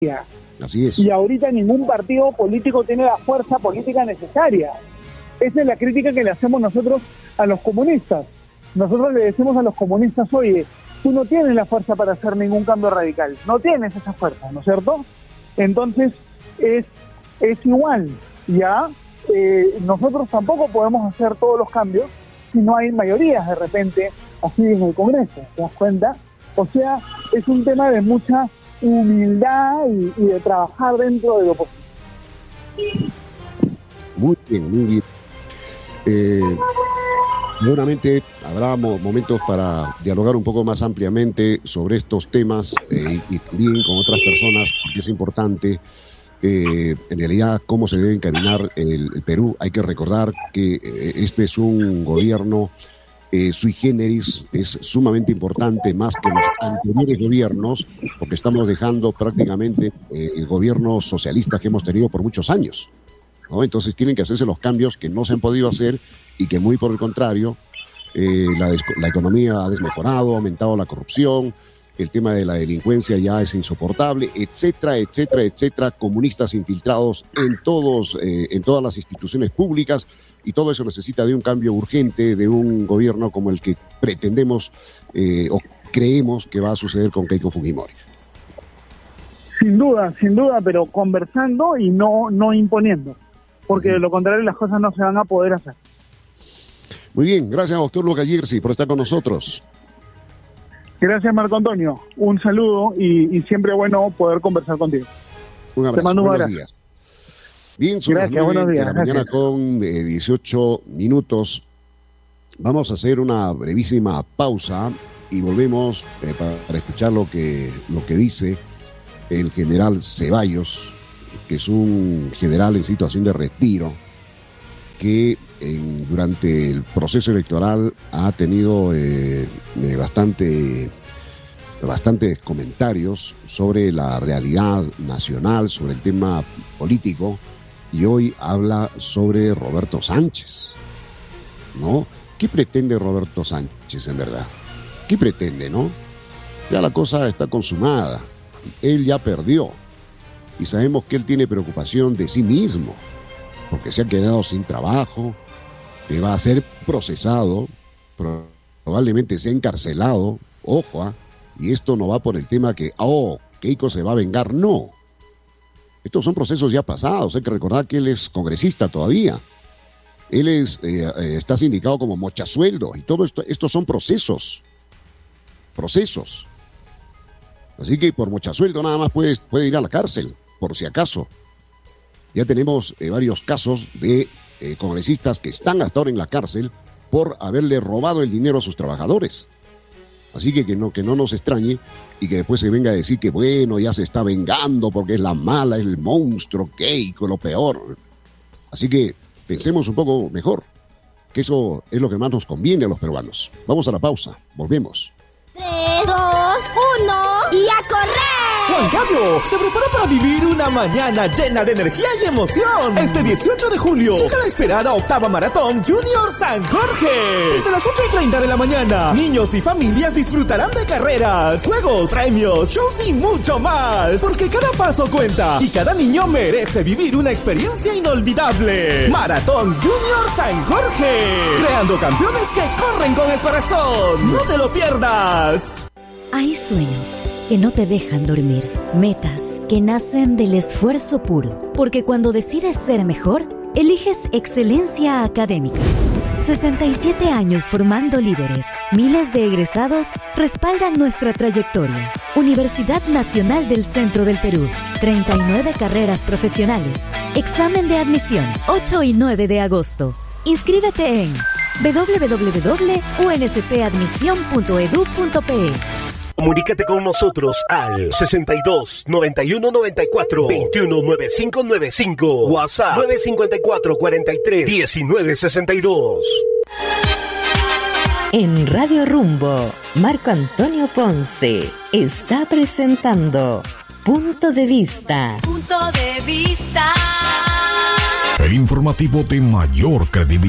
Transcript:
Así es. Y ahorita ningún partido político tiene la fuerza política necesaria. Esa es la crítica que le hacemos nosotros a los comunistas. Nosotros le decimos a los comunistas, oye, tú no tienes la fuerza para hacer ningún cambio radical, no tienes esa fuerza, ¿no es cierto? Entonces es igual, ¿ya? Nosotros tampoco podemos hacer todos los cambios si no hay mayorías de repente así en el Congreso, ¿te das cuenta? O sea, es un tema de mucha humildad y de trabajar dentro de lo posible. Muy bien, muy bien. Seguramente habrá momentos para dialogar un poco más ampliamente sobre estos temas y también con otras personas, porque es importante en realidad cómo se debe encaminar el Perú. Hay que recordar que este es un gobierno sui generis, es sumamente importante, más que los anteriores gobiernos, porque estamos dejando prácticamente gobiernos socialistas que hemos tenido por muchos años, ¿no? Entonces tienen que hacerse los cambios que no se han podido hacer y que muy por el contrario, la economía ha desmejorado, ha aumentado la corrupción, el tema de la delincuencia ya es insoportable, etcétera, etcétera, etcétera, comunistas infiltrados en todas las instituciones públicas, y todo eso necesita de un cambio urgente, de un gobierno como el que pretendemos o creemos que va a suceder con Keiko Fujimori. Sin duda, pero conversando y no imponiendo, porque de lo contrario las cosas no se van a poder hacer. Muy bien, gracias doctor Luca Girsi por estar con nosotros. Gracias Marco Antonio, un saludo y siempre bueno poder conversar contigo. Un abrazo, te mando un buenos abrazo. días. Bien, son las 9 de la mañana con 18 minutos. Vamos a hacer una brevísima pausa y volvemos para escuchar lo que dice el general Ceballos, que es un general en situación de retiro, que durante el proceso electoral ha tenido bastantes comentarios sobre la realidad nacional, sobre el tema político, y hoy habla sobre Roberto Sánchez, ¿no? ¿Qué pretende Roberto Sánchez en verdad? ¿Qué pretende, no? Ya la cosa está consumada, él ya perdió, y sabemos que él tiene preocupación de sí mismo, porque se ha quedado sin trabajo, que va a ser procesado, probablemente sea encarcelado, ojo, y esto no va por el tema que, Keiko se va a vengar, no. Estos son procesos ya pasados, hay que recordar que él es congresista todavía. Él está sindicado como mochasueldo, y todo esto, estos son procesos. Así que por mochasueldo nada más puede ir a la cárcel, por si acaso. Ya tenemos varios casos de congresistas que están hasta ahora en la cárcel por haberle robado el dinero a sus trabajadores. Así que no nos extrañe y que después se venga a decir que bueno, ya se está vengando porque es la mala, el monstruo, Keiko, lo peor. Así que pensemos un poco mejor, que eso es lo que más nos conviene a los peruanos. Vamos a la pausa, volvemos. 3, 2, 1 y a correr. Juan Cayo se prepara para vivir una mañana llena de energía y emoción. Este 18 de julio llega la esperada octava maratón Junior San Jorge. Desde las 8:30 de la mañana, niños y familias disfrutarán de carreras, juegos, premios, shows y mucho más. Porque cada paso cuenta y cada niño merece vivir una experiencia inolvidable. Maratón Junior San Jorge. Creando campeones que corren con el corazón. No te lo pierdas. Hay sueños que no te dejan dormir, metas que nacen del esfuerzo puro, porque cuando decides ser mejor, eliges excelencia académica. 67 años formando líderes, miles de egresados respaldan nuestra trayectoria. Universidad Nacional del Centro del Perú, 39 carreras profesionales. Examen de admisión, 8 y 9 de agosto. Inscríbete en www.unspadmisión.edu.pe. Comunícate con nosotros al 62 91 94 21 95 95, WhatsApp 954 43 19 62. En Radio Rumbo, Marco Antonio Ponce está presentando Punto de Vista. Punto de vista. El informativo de mayor credibilidad.